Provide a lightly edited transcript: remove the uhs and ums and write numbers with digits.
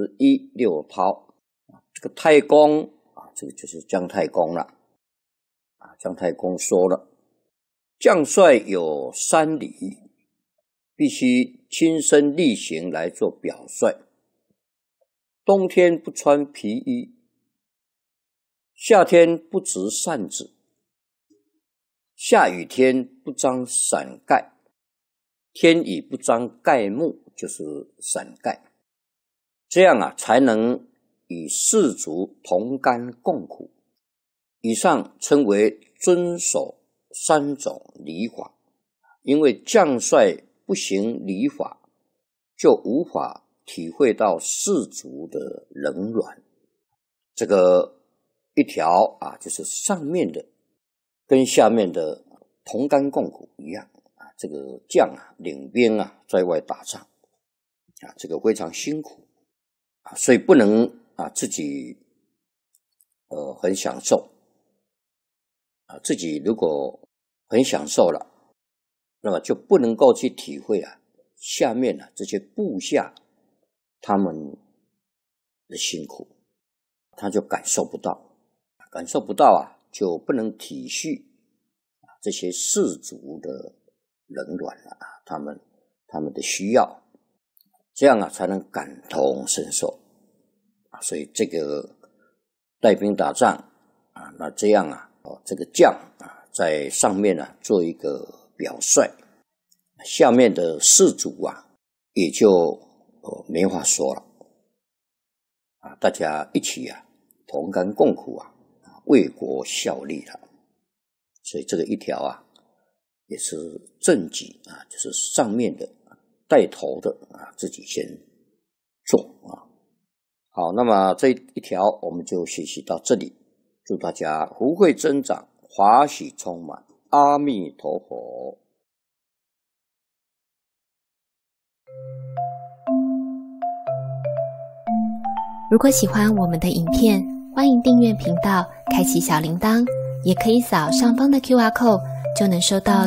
一六韬。这个太公这个就是姜太公了。姜太公说了，将帅有3礼，必须亲身力行来做表率。冬天不穿皮衣，夏天不执扇子，下雨天不张伞盖，天雨不张盖幕，就是伞盖。这样才能与士卒同甘共苦。以上称为遵守3种礼法。因为将帅不行礼法，就无法体会到士卒的冷暖。这个一条就是上面的跟下面的同甘共苦一样。这个将领兵在外打仗这个非常辛苦所以不能自己很享受自己如果很享受了，那么就不能够去体会下面这些部下他们的辛苦，他就感受不到就不能体恤这些士卒的冷暖他们的需要，这样才能感同身受所以这个带兵打仗那这样这个将在上面做一个表率，下面的士卒也就没话说了大家一起同甘共苦为国效力了。所以这个一条也是正己就是上面的带头的自己先做好，那么这一条我们就学习到这里，祝大家福慧增长，华喜充满，阿弥陀佛。 如果喜欢我们的影片，欢迎订阅频道，开启小铃铛，也可以扫上方的 QR code，就能收到